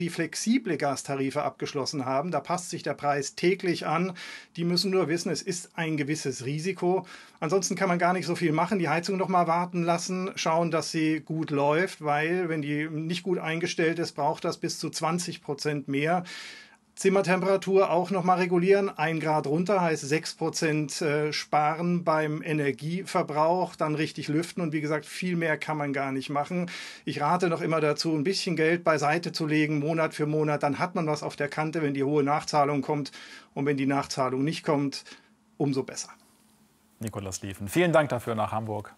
die flexible Gastarife abgeschlossen haben. Da passt sich der Preis täglich an. Die müssen nur wissen, es ist ein gewisses Risiko. Ansonsten kann man gar nicht so viel machen. Die Heizung noch mal warten lassen, schauen, dass sie gut läuft, weil wenn die nicht gut eingestellt ist, braucht das bis zu 20% mehr. Zimmertemperatur auch noch mal regulieren. 1 Grad runter heißt 6% sparen beim Energieverbrauch, dann richtig lüften und wie gesagt, viel mehr kann man gar nicht machen. Ich rate noch immer dazu, ein bisschen Geld beiseite zu legen, Monat für Monat, dann hat man was auf der Kante, wenn die hohe Nachzahlung kommt und wenn die Nachzahlung nicht kommt, umso besser. Nikolaus Lieven, vielen Dank dafür nach Hamburg.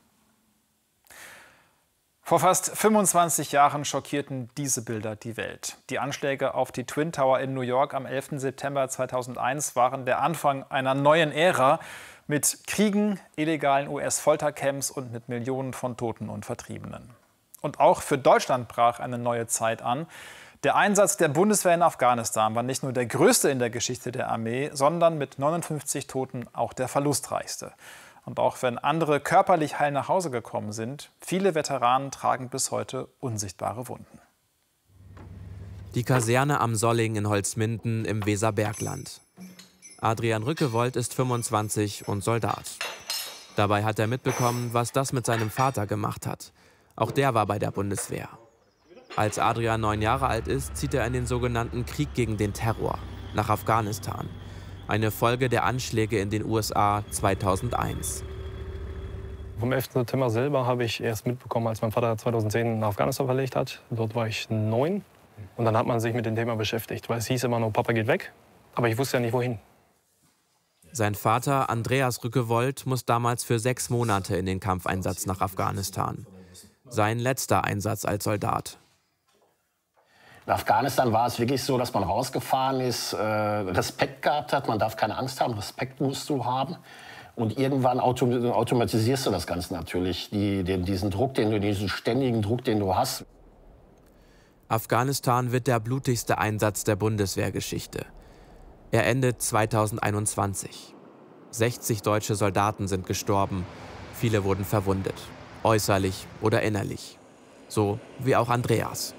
Vor fast 25 Jahren schockierten diese Bilder die Welt. Die Anschläge auf die Twin Tower in New York am 11. September 2001 waren der Anfang einer neuen Ära mit Kriegen, illegalen US-Foltercamps und mit Millionen von Toten und Vertriebenen. Und auch für Deutschland brach eine neue Zeit an. Der Einsatz der Bundeswehr in Afghanistan war nicht nur der größte in der Geschichte der Armee, sondern mit 59 Toten auch der verlustreichste. Und auch wenn andere körperlich heil nach Hause gekommen sind, viele Veteranen tragen bis heute unsichtbare Wunden. Die Kaserne am Solling in Holzminden im Weserbergland. Adrian Rückewold ist 25 und Soldat. Dabei hat er mitbekommen, was das mit seinem Vater gemacht hat. Auch der war bei der Bundeswehr. Als Adrian 9 Jahre alt ist, zieht er in den sogenannten Krieg gegen den Terror nach Afghanistan. Eine Folge der Anschläge in den USA 2001. Vom 11. September selber habe ich erst mitbekommen, als mein Vater 2010 nach Afghanistan verlegt hat. Dort war ich 9. Und dann hat man sich mit dem Thema beschäftigt. Weil es hieß immer nur, Papa geht weg. Aber ich wusste ja nicht, wohin. Sein Vater, Andreas Rückewold, muss damals für 6 Monate in den Kampfeinsatz nach Afghanistan. Sein letzter Einsatz als Soldat. In Afghanistan war es wirklich so, dass man rausgefahren ist, Respekt gehabt hat. Man darf keine Angst haben, Respekt musst du haben. Und irgendwann automatisierst du das Ganze natürlich. Diesen Druck, diesen ständigen Druck, den du hast. Afghanistan wird der blutigste Einsatz der Bundeswehrgeschichte. Er endet 2021. 60 deutsche Soldaten sind gestorben. Viele wurden verwundet. Äußerlich oder innerlich. So wie auch Andreas.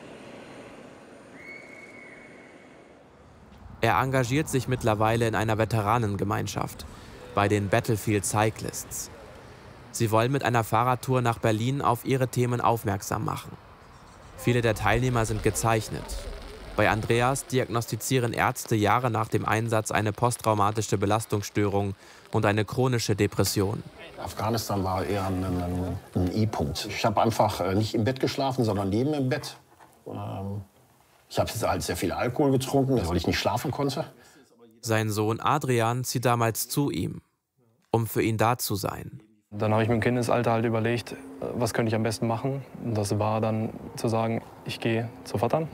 Er engagiert sich mittlerweile in einer Veteranengemeinschaft, bei den Battlefield Cyclists. Sie wollen mit einer Fahrradtour nach Berlin auf ihre Themen aufmerksam machen. Viele der Teilnehmer sind gezeichnet. Bei Andreas diagnostizieren Ärzte Jahre nach dem Einsatz eine posttraumatische Belastungsstörung und eine chronische Depression. Afghanistan war eher ein I-Punkt. Ich habe einfach nicht im Bett geschlafen, sondern neben dem Bett. Ich habe halt sehr viel Alkohol getrunken, weil ich nicht schlafen konnte. Sein Sohn Adrian zieht damals zu ihm, um für ihn da zu sein. Dann habe ich mir im Kindesalter halt überlegt, was könnte ich am besten machen. Und das war dann zu sagen, ich gehe zu Vater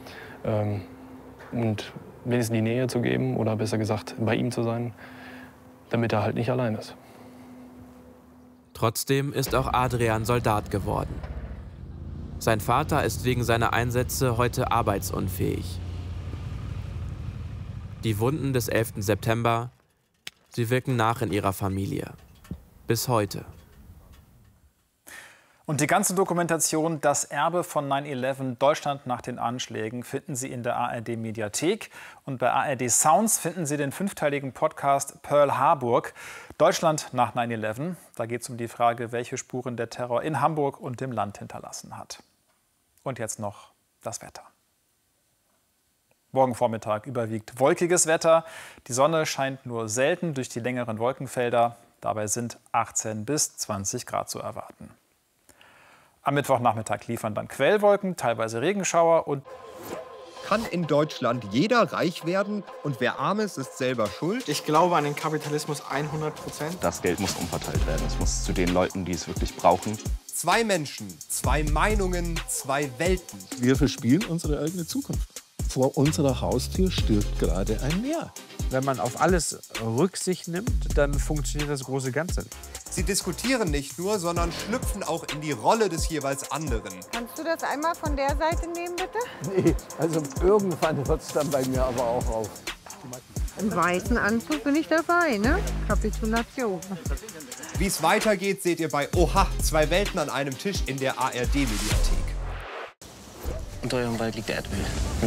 und wenigstens die Nähe zu geben oder besser gesagt bei ihm zu sein, damit er halt nicht allein ist. Trotzdem ist auch Adrian Soldat geworden. Sein Vater ist wegen seiner Einsätze heute arbeitsunfähig. Die Wunden des 11. September, sie wirken nach in ihrer Familie. Bis heute. Und die ganze Dokumentation Das Erbe von 9/11 Deutschland nach den Anschlägen finden Sie in der ARD-Mediathek. Und bei ARD Sounds finden Sie den 5-teiligen Podcast Pearl Harburg, Deutschland nach 9/11. Da geht es um die Frage, welche Spuren der Terror in Hamburg und dem Land hinterlassen hat. Und jetzt noch das Wetter. Morgen Vormittag überwiegt wolkiges Wetter. Die Sonne scheint nur selten durch die längeren Wolkenfelder. Dabei sind 18 bis 20 Grad zu erwarten. Am Mittwochnachmittag liefern dann Quellwolken, teilweise Regenschauer und... Kann in Deutschland jeder reich werden und wer arm ist, ist selber schuld? Ich glaube an den Kapitalismus 100%. Das Geld muss umverteilt werden. Es muss zu den Leuten, die es wirklich brauchen. 2 Menschen, 2 Meinungen, 2 Welten. Wir verspielen unsere eigene Zukunft. Vor unserer Haustür stirbt gerade ein Meer. Wenn man auf alles Rücksicht nimmt, dann funktioniert das große Ganze nicht. Sie diskutieren nicht nur, sondern schlüpfen auch in die Rolle des jeweils anderen. Kannst du das einmal von der Seite nehmen, bitte? Nee, also irgendwann hört es dann bei mir aber auch auf. Im weißen Anzug bin ich dabei, ne? Kapitulation. Wie es weitergeht, seht ihr bei Oha, 2 Welten an einem Tisch in der ARD-Mediathek. Unter eurem Wald liegt der Erdmüll.